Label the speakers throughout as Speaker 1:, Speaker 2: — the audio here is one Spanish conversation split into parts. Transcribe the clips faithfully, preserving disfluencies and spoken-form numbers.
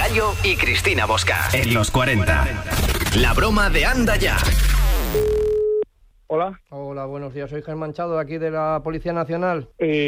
Speaker 1: Gallo y Cristina Bosca. En los cuarenta. La broma de Anda Ya.
Speaker 2: Hola.
Speaker 3: Hola, buenos días. Soy Germán Chado, aquí de la Policía Nacional.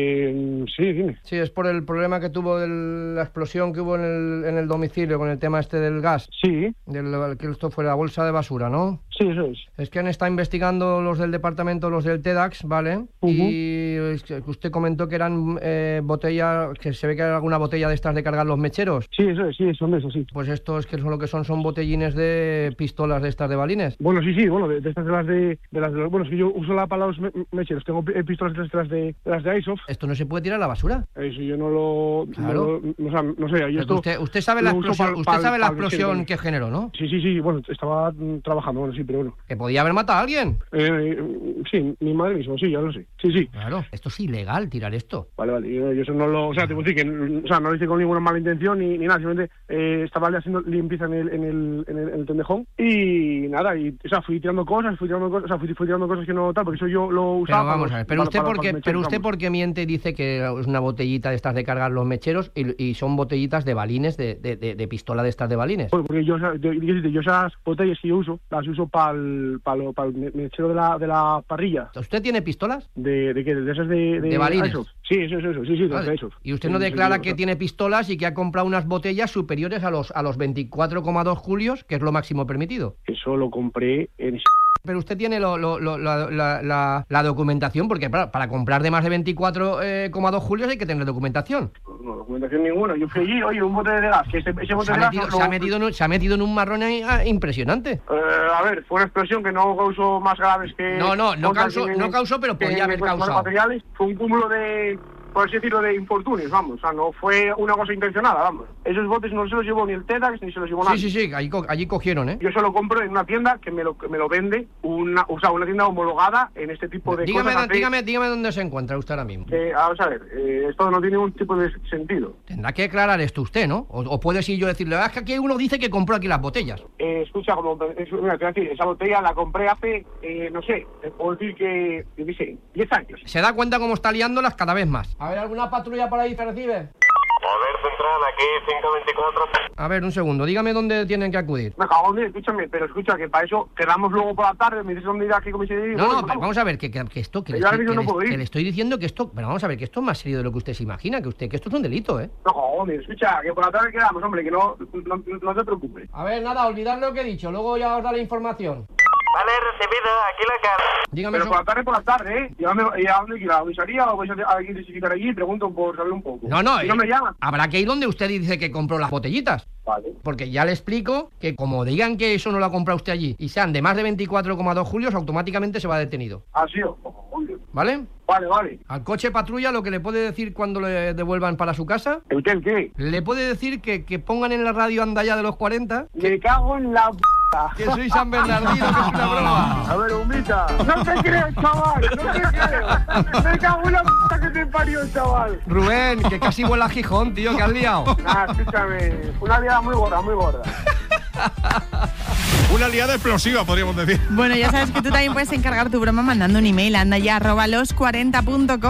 Speaker 2: Eh, sí, dime.
Speaker 3: Sí, es por el problema que tuvo de la explosión que hubo en el, en el domicilio con el tema este del gas.
Speaker 2: Sí.
Speaker 3: Del, que esto fue la bolsa de basura, ¿no?
Speaker 2: Sí, eso es.
Speaker 3: Es que han estado investigando los del departamento, los del TEDx, ¿vale? Uh-huh. Y es que usted comentó que eran eh, botellas, que se ve que era alguna botella de estas de cargar los mecheros.
Speaker 2: Sí, eso es, sí, son de eso, sí.
Speaker 3: Pues esto es que son lo que son, son botellines de pistolas de estas de balines.
Speaker 2: Bueno, sí, sí, bueno, de, de estas de las de, de las de, bueno, es que yo uso la para los me mecheros, tengo pistolas de las de, de las de Airsoft.
Speaker 3: ¿Esto no se puede tirar a la basura?
Speaker 2: Eso yo no lo...
Speaker 3: Claro.
Speaker 2: No, no, no, no sé, yo esto...
Speaker 3: Usted, usted sabe la explosión, pal, usted pal, sabe la explosión pal, que generó, ¿no?
Speaker 2: Sí, sí, sí, bueno, estaba trabajando, bueno, sí, pero bueno.
Speaker 3: ¿Que podía haber matado a alguien?
Speaker 2: Eh, sí, mi madre mismo, sí, ya lo sé. Sí, sí.
Speaker 3: Claro, esto es ilegal, tirar esto.
Speaker 2: Vale, vale, yo, yo eso no lo... O sea, te puedo decir que o sea, no lo hice con ninguna mala intención ni, ni nada, simplemente eh, estaba haciendo limpieza en el, en el, en el, en el tendejón y nada, y, o sea, fui tirando cosas, fui tirando cosas, o sea, fui, fui tirando cosas que no tal, porque eso yo lo usaba...
Speaker 3: Pero vamos a ver, pero
Speaker 2: para,
Speaker 3: usted
Speaker 2: para,
Speaker 3: porque,
Speaker 2: mecheros,
Speaker 3: pero usted
Speaker 2: vamos.
Speaker 3: porque miente y dice que es una botellita de estas de cargar los mecheros y, y son botellitas de balines, de, de, de, de pistola de estas de balines.
Speaker 2: Pues porque yo, yo, yo, yo esas botellas que yo uso, las uso para el, para el, para el mechero de la, de la parrilla.
Speaker 3: ¿Usted tiene pistolas?
Speaker 2: ¿De, de qué? ¿De esas de, de,
Speaker 3: de balines?
Speaker 2: Airsoft. Sí, eso, eso, eso, sí, sí,
Speaker 3: vale.
Speaker 2: de Airsoft.
Speaker 3: Y usted no
Speaker 2: sí,
Speaker 3: declara
Speaker 2: sí,
Speaker 3: que
Speaker 2: sí,
Speaker 3: tiene pistolas y que ha comprado unas botellas superiores a los, a los veinticuatro coma dos julios, que es lo máximo permitido.
Speaker 2: Eso lo compré en...
Speaker 3: Pero usted tiene lo, lo, lo, la, la, la, la documentación, porque para, para comprar de más de veinticuatro coma dos julios hay que tener documentación.
Speaker 2: No, documentación ninguna. Yo fui allí, oye, un bote de gas. Que ese, ese bote
Speaker 3: se, ha
Speaker 2: de gas
Speaker 3: metido,
Speaker 2: no,
Speaker 3: se, ha metido en, se ha metido en un marrón ahí, ah, impresionante.
Speaker 2: Eh, a ver, fue una explosión que no causó más graves que...
Speaker 3: No, no, no causó, no causó, pero podía haber causado.
Speaker 2: Materiales. Fue un cúmulo de... por así decirlo, de infortunios, vamos, o sea, no fue una cosa intencionada, vamos. Esos botes no se los llevó ni el TEDx ni se los llevó nadie.
Speaker 3: Sí, sí, sí, allí, co allí cogieron, ¿eh?
Speaker 2: Yo se lo compro en una tienda que me lo, que me lo vende, una, o sea, una tienda homologada en este tipo de
Speaker 3: dígame,
Speaker 2: cosas.
Speaker 3: Dígame, dígame dónde se encuentra usted ahora mismo.
Speaker 2: Eh, vamos a ver, eh, esto no tiene ningún tipo de sentido.
Speaker 3: Tendrá que aclarar esto usted, ¿no? O, o puede si yo decirle, ah, es que aquí uno dice que compró aquí las botellas.
Speaker 2: Eh, escucha, como, mira, te voy a decir, esa botella la compré hace, eh, no sé, puedo decir que, yo qué sé, diez años.
Speaker 3: Se da cuenta cómo está liándolas cada vez más. A ver, ¿alguna patrulla por ahí se recibe?
Speaker 4: A ver, central, aquí cinco veinticuatro.
Speaker 3: A ver, un segundo, dígame dónde tienen que acudir.
Speaker 2: Me cago en Dios, escúchame, pero escucha, que para eso quedamos luego por la tarde, me dices dónde ir aquí, como se dice.
Speaker 3: No, no, pero vamos a ver, que, que, que esto, que le, estoy, que, no le, que le estoy diciendo que esto, pero vamos a ver, que esto es más serio de lo que usted se imagina, que usted, que esto es un delito, ¿eh?
Speaker 2: No, joder, escucha, que por la tarde quedamos, hombre, que no, no, no te preocupes.
Speaker 3: A ver, nada, olvidad lo que he dicho, luego ya os da la información.
Speaker 4: Vale, recibido, aquí la cara.
Speaker 3: Dígame
Speaker 2: pero
Speaker 3: eso.
Speaker 2: por la tarde, por la tarde, ¿eh? ¿Y a dónde, y a dónde ir? ¿A la comisaría o vais a, a identificar allí? Pregunto por saber un poco.
Speaker 3: No, no,
Speaker 2: ¿Y
Speaker 3: eh,
Speaker 2: no me llaman?
Speaker 3: habrá que ir donde usted dice que compró las botellitas.
Speaker 2: Vale.
Speaker 3: Porque ya le explico que como digan que eso no lo ha comprado usted allí y sean de más de veinticuatro coma dos julios, automáticamente se va detenido.
Speaker 2: Así o
Speaker 3: ¿Vale?
Speaker 2: Vale, vale.
Speaker 3: Al coche patrulla lo que le puede decir cuando le devuelvan para su casa.
Speaker 2: ¿El qué, el qué?
Speaker 3: Le puede decir que, que pongan en la radio Anda Ya de los cuarenta.
Speaker 2: Me cago en la p***.
Speaker 3: Que soy San Bernardino, que es una broma.
Speaker 2: A ver, humita. No te creo, chaval, no te creo. Me cago en la p*** que te parió, chaval.
Speaker 3: Rubén, que casi vuela a Gijón, tío, que has liado.
Speaker 2: Nah, escúchame, una liada muy gorda, muy gorda.
Speaker 5: Una liada explosiva, podríamos decir.
Speaker 6: Bueno, ya sabes que tú también puedes encargar tu broma mandando un email a andaya arroba los cuarenta punto com.